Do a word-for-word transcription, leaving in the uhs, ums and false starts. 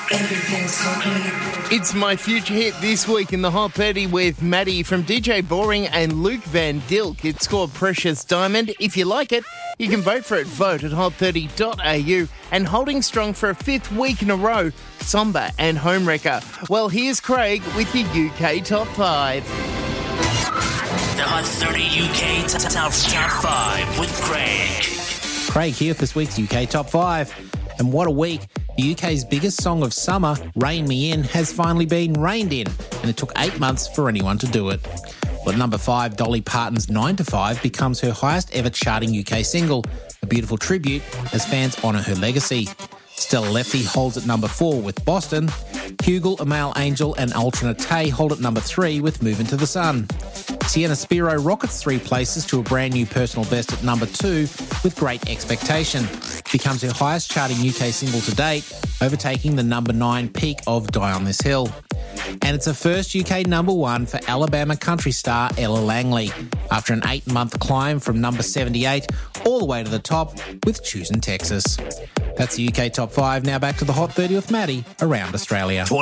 It's my future hit this week in the Hot thirty with Maddie from D J Boring and Luke Van Dilk. It's called Precious Diamond. If you like it, you can vote for it. Vote at hot thirty dot a u. And holding strong for a fifth week in a row, Somber and Homewrecker. Well, here's Craig with your U K Top five. The Hot thirty U K Top five with Craig. Craig here with this week's U K Top five. And what a week. The U K's biggest song of summer, Rain Me In, has finally been reined in, and it took eight months for anyone to do it. Well, at number five, Dolly Parton's nine to five becomes her highest ever charting U K single, a beautiful tribute as fans honour her legacy. Stella Lefty holds at number four with Boston. Hugel, Amal Angel and Ultra Tay hold at number three with Moving to the Sun. Sienna Spiro rockets three places to a brand new personal best at number two with Great Expectation. Becomes her highest charting U K single to date, overtaking the number nine peak of Die on This Hill. And it's a first U K number one for Alabama country star Ella Langley, after an eight-month climb from number seventy-eight all the way to the top with Choosing Texas. That's the U K Top five. Now back to the Hot thirty with Maddie around Australia.